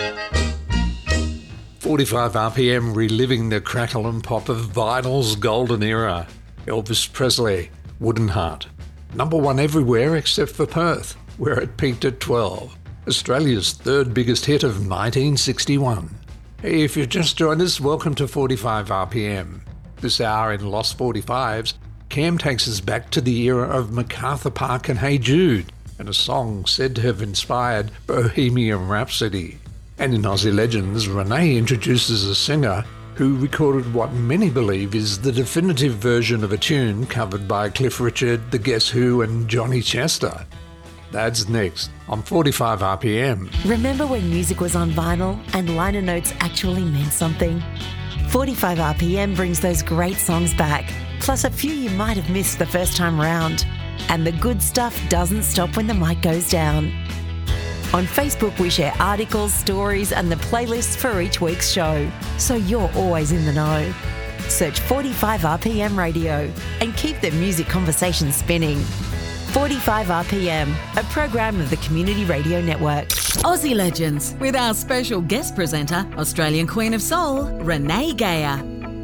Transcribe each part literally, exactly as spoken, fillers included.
forty-five R P M reliving the crackle and pop of vinyl's golden era. Elvis Presley, Wooden Heart. Number one everywhere except for Perth, where it peaked at twelve. Australia's third biggest hit of nineteen sixty-one. Hey, if you've just joined us, welcome to forty-five R P M. This hour in Lost forty-fives, Cam takes us back to the era of MacArthur Park and Hey Jude, and a song said to have inspired Bohemian Rhapsody. And in Aussie Legends, Renee introduces a singer who recorded what many believe is the definitive version of a tune covered by Cliff Richard, The Guess Who and Johnny Chester. That's next on forty-five R P M. Remember when music was on vinyl and liner notes actually meant something? forty-five R P M brings those great songs back, plus a few you might have missed the first time round. And the good stuff doesn't stop when the mic goes down. On Facebook, we share articles, stories, and the playlists for each week's show, so you're always in the know. Search forty-five R P M Radio and keep the music conversation spinning. forty-five R P M, a program of the Community Radio Network. Aussie Legends, with our special guest presenter, Australian Queen of Soul, Renee Geyer.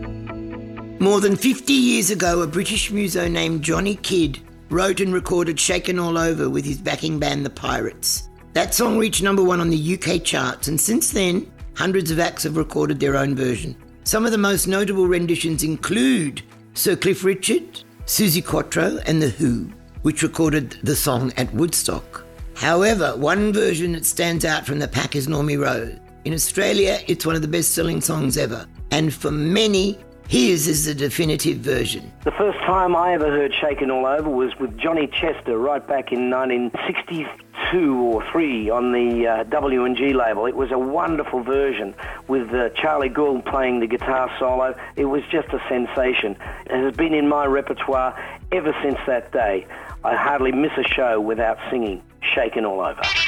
More than fifty years ago, a British muso named Johnny Kidd wrote and recorded Shaken All Over with his backing band, The Pirates. That song reached number one on the U K charts, and since then, hundreds of acts have recorded their own version. Some of the most notable renditions include Sir Cliff Richard, Suzi Quatro and The Who, which recorded the song at Woodstock. However, one version that stands out from the pack is Normie Rose. In Australia, it's one of the best-selling songs ever, and for many, his is the definitive version. The first time I ever heard Shaken All Over was with Johnny Chester right back in nineteen sixty-two or three on the uh, W and G label. It was a wonderful version with uh, Charlie Gould playing the guitar solo. It was just a sensation. It has been in my repertoire ever since that day. I hardly miss a show without singing Shaken All Over.